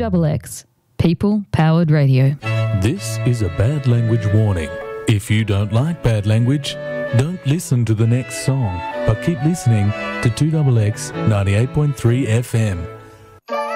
2XX, People Powered Radio. This is a bad language warning. If you don't like bad language, don't listen to the next song, but keep listening to 2XX 98.3 FM.